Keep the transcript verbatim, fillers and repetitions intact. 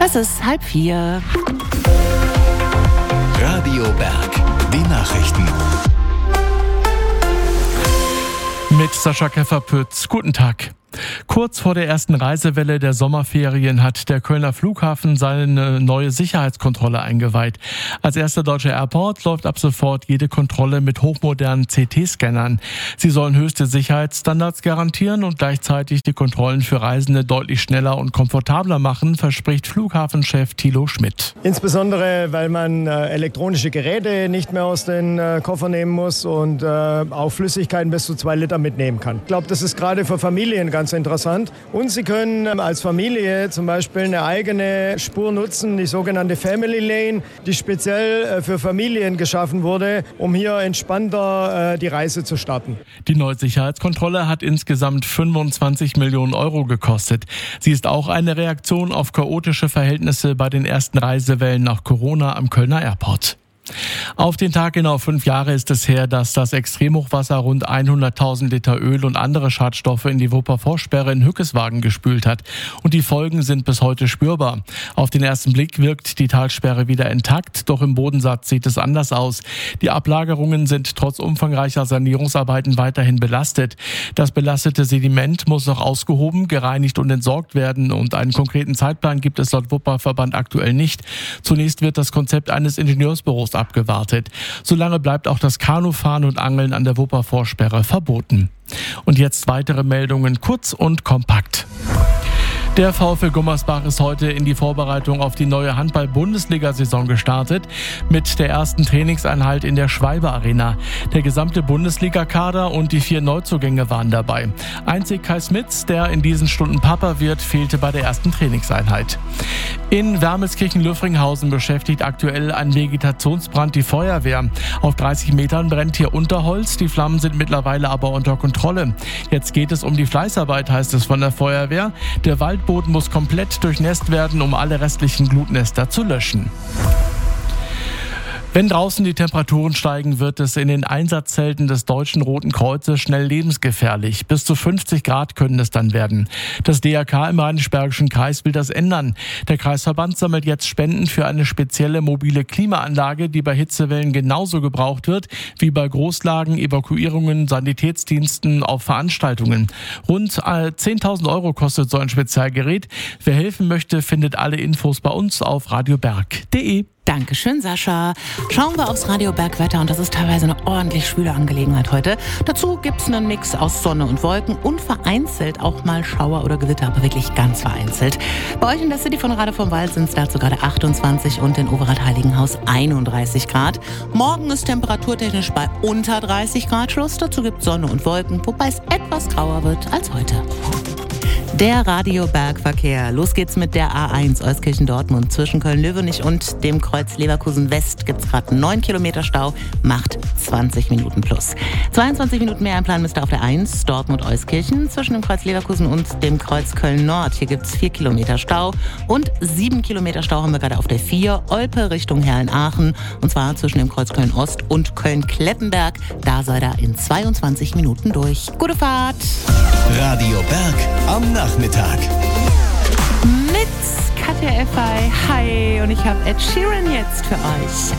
Es ist halb vier. Radio Berg, die Nachrichten. Mit Sascha Keffer-Pütz. Guten Tag. Kurz vor der ersten Reisewelle der Sommerferien hat der Kölner Flughafen seine neue Sicherheitskontrolle eingeweiht. Als erster deutscher Airport läuft ab sofort jede Kontrolle mit hochmodernen C T-Scannern. Sie sollen höchste Sicherheitsstandards garantieren und gleichzeitig die Kontrollen für Reisende deutlich schneller und komfortabler machen, verspricht Flughafenchef Thilo Schmidt. Insbesondere, weil man äh, elektronische Geräte nicht mehr aus den äh, Koffer nehmen muss und äh, auch Flüssigkeiten bis zu zwei Liter mitnehmen kann. Ich glaube, das ist gerade für Familien ganz interessant. Und Sie können als Familie zum Beispiel eine eigene Spur nutzen, die sogenannte Family Lane, die speziell für Familien geschaffen wurde, um hier entspannter die Reise zu starten. Die neue Sicherheitskontrolle hat insgesamt fünfundzwanzig Millionen Euro gekostet. Sie ist auch eine Reaktion auf chaotische Verhältnisse bei den ersten Reisewellen nach Corona am Kölner Airport. Auf den Tag genau fünf Jahre ist es her, dass das Extremhochwasser rund hunderttausend Liter Öl und andere Schadstoffe in die Wuppervorsperre in Hückeswagen gespült hat. Und die Folgen sind bis heute spürbar. Auf den ersten Blick wirkt die Talsperre wieder intakt, doch im Bodensatz sieht es anders aus. Die Ablagerungen sind trotz umfangreicher Sanierungsarbeiten weiterhin belastet. Das belastete Sediment muss noch ausgehoben, gereinigt und entsorgt werden. Und einen konkreten Zeitplan gibt es laut Wupperverband aktuell nicht. Zunächst wird das Konzept eines Ingenieursbüros abgewartet. Solange bleibt auch das Kanufahren und Angeln an der Wuppervorsperre verboten. Und jetzt weitere Meldungen, kurz und kompakt. Der VfL Gummersbach ist heute in die Vorbereitung auf die neue Handball-Bundesliga-Saison gestartet mit der ersten Trainingseinheit in der Schwalbe Arena. Der gesamte Bundesliga-Kader und die vier Neuzugänge waren dabei. Einzig Kai Smits, der in diesen Stunden Papa wird, fehlte bei der ersten Trainingseinheit. In Wermelskirchen-Lüffringhausen beschäftigt aktuell ein Vegetationsbrand die Feuerwehr. Auf dreißig Metern brennt hier Unterholz, die Flammen sind mittlerweile aber unter Kontrolle. Jetzt geht es um die Fleißarbeit, heißt es von der Feuerwehr. Der Waldboden muss komplett durchnässt werden, um alle restlichen Glutnester zu löschen. Wenn draußen die Temperaturen steigen, wird es in den Einsatzzelten des Deutschen Roten Kreuzes schnell lebensgefährlich. Bis zu fünfzig Grad können es dann werden. Das D R K im Rheinisch-Bergischen Kreis will das ändern. Der Kreisverband sammelt jetzt Spenden für eine spezielle mobile Klimaanlage, die bei Hitzewellen genauso gebraucht wird wie bei Großlagen, Evakuierungen, Sanitätsdiensten auf Veranstaltungen. Rund zehntausend Euro kostet so ein Spezialgerät. Wer helfen möchte, findet alle Infos bei uns auf radioberg punkt de. Dankeschön, Sascha. Schauen wir aufs Radio Bergwetter und das ist teilweise eine ordentlich schwüle Angelegenheit heute. Dazu gibt's einen Mix aus Sonne und Wolken und vereinzelt auch mal Schauer oder Gewitter, aber wirklich ganz vereinzelt. Bei euch in der City von Rade vom Wald sind es dazu gerade achtundzwanzig und in Overath-Heiligenhaus einunddreißig Grad. Morgen ist temperaturtechnisch bei unter dreißig Grad Schluss. Dazu gibt's Sonne und Wolken, wobei es etwas grauer wird als heute. Der Radio-Bergverkehr. Los geht's mit der A eins Euskirchen-Dortmund. Zwischen Köln-Löwenich und dem Kreuz Leverkusen-West gibt's gerade neun Kilometer Stau, macht zwanzig Minuten plus. zweiundzwanzig Minuten mehr einplanen müsst ihr auf der eins Dortmund-Euskirchen. Zwischen dem Kreuz Leverkusen und dem Kreuz Köln-Nord. Hier gibt's vier Kilometer Stau und sieben Kilometer Stau haben wir gerade auf der vier Olpe Richtung Herrn-Aachen. Und zwar zwischen dem Kreuz Köln-Ost und Köln-Kleppenberg. Da seid ihr in zweiundzwanzig Minuten durch. Gute Fahrt! Radio Berg am Nachmittag. Mit Katja Effay. Hi, und ich habe Ed Sheeran jetzt für euch.